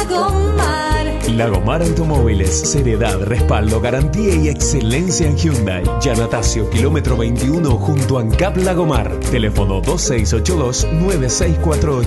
Lagomar. Lagomar Automóviles, seriedad, respaldo, garantía y excelencia en Hyundai. Yanatacio, kilómetro 21, junto a ANCAP Lagomar. Teléfono 2682-9648.